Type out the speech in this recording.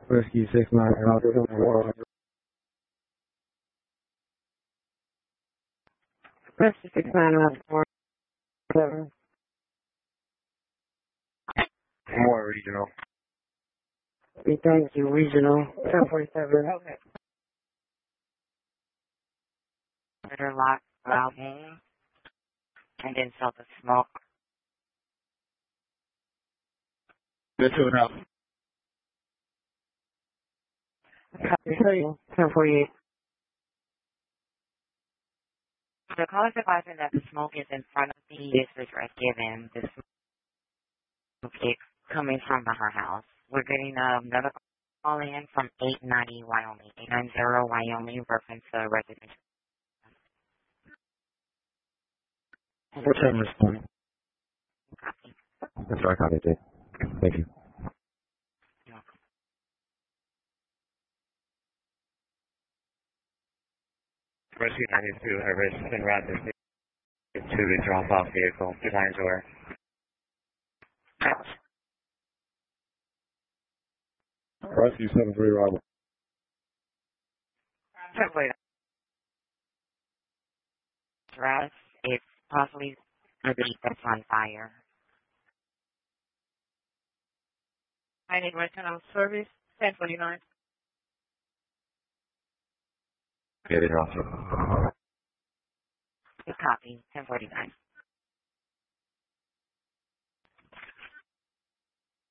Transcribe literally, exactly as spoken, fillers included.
Whiskey six nine Alpha. Whiskey six nine Alpha four seven. More regional. We thank you, regional ten forty seven. Okay. Better lock routing and then sell the smoke. This is out. Copy. ten forty eight. The call is advising that the smoke is in front of the district address given. The smoke is coming from her house. We're getting another call in from eight ninety Wyoming, eight ninety Wyoming, reference to residential. What's that responding? Copy. That's right, copy it. Thank you. Rescue ninety-two, Harvest and Rapid to the drop-off vehicle. Designs were. Rescue seven three, Robert. Wait. Address is possibly a beach that's on fire. I need regional service, ten forty-nine. Get it off. Copy, ten forty-nine.